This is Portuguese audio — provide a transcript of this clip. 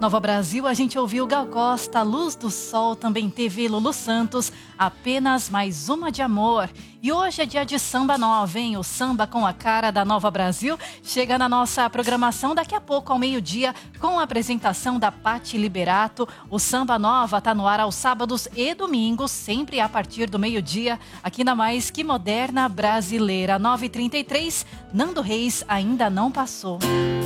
Nova Brasil, a gente ouviu Gal Costa, Luz do Sol, também teve Lulu Santos, Apenas Mais Uma de Amor. E hoje é dia de Samba Nova, hein? O samba com a cara da Nova Brasil chega na nossa programação daqui a pouco ao meio-dia com a apresentação da Patti Liberato. O Samba Nova tá no ar aos sábados e domingos, sempre a partir do meio-dia, aqui na Mais Que Moderna Brasileira. 9h33, Nando Reis ainda não passou.